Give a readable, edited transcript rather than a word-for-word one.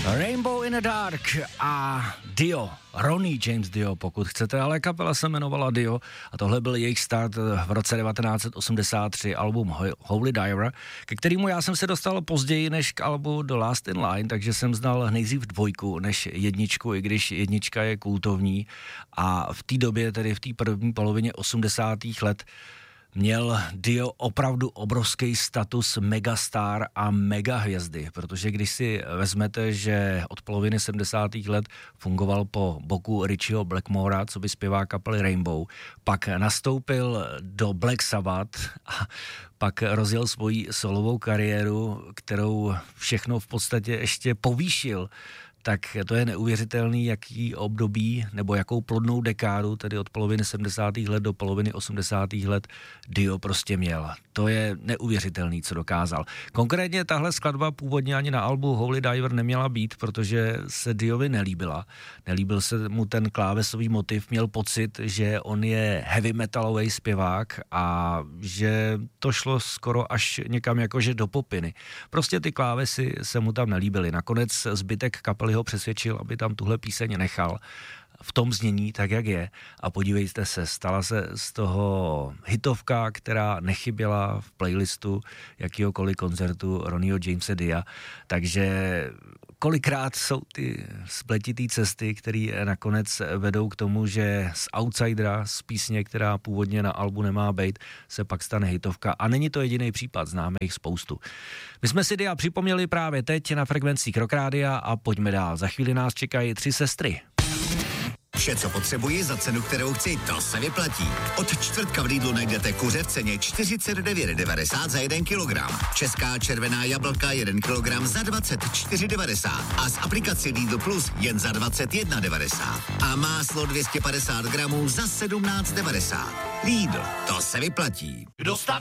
Rainbow in the Dark a Dio, Ronnie James Dio, pokud chcete, ale kapela se jmenovala Dio a tohle byl jejich start v roce 1983, album Holy Diver, ke kterému já jsem se dostal později než k albu The Last in Line, takže jsem znal nejdřív dvojku než jedničku, i když jednička je kultovní a v té době, tedy v té první polovině 80. let, měl Dio opravdu obrovský status megastar a megahvězdy, protože když si vezmete, že od poloviny 70. let fungoval po boku Richieho Blackmora, co by zpěvá kapely Rainbow, pak nastoupil do Black Sabbath a pak rozjel svoji solovou kariéru, kterou všechno v podstatě ještě povýšil, tak to je neuvěřitelný, jaký období nebo jakou plodnou dekádu, tedy od poloviny 70. let do poloviny 80. let Dio prostě měl. To je neuvěřitelný, co dokázal. Konkrétně tahle skladba původně ani na albu Holy Diver neměla být, protože se Diovi nelíbila. Nelíbil se mu ten klávesový motiv, měl pocit, že on je heavy metalový zpěvák a že to šlo skoro až někam jakože do popiny. Prostě ty klávesy se mu tam nelíbily. Nakonec zbytek kapely ho přesvědčil, aby tam tuhle píseň nechal v tom znění, tak jak je. A podívejte se, stala se z toho hitovka, která nechyběla v playlistu jakýhokoliv koncertu Ronnieho Jamese Dia. Takže kolikrát jsou ty spletitý cesty, které nakonec vedou k tomu, že z outsidera, z písně, která původně na albu nemá být, se pak stane hitovka. A není to jediný případ, známe jich spoustu. My jsme si Dia připomněli právě teď na frekvencích Rock Rádia a pojďme dál. Za chvíli nás čekají 3 sestry. Vše, co potřebuji za cenu, kterou chci, to se vyplatí. Od čtvrtka v Lidlu najdete kuře v ceně 49,90 za 1 kilogram. Česká červená jablka 1 kilogram za 24,90 a z aplikaci Lidl Plus jen za 21,90. A máslo 250 gramů za 17,90. Lidl, to se vyplatí. Kdo staví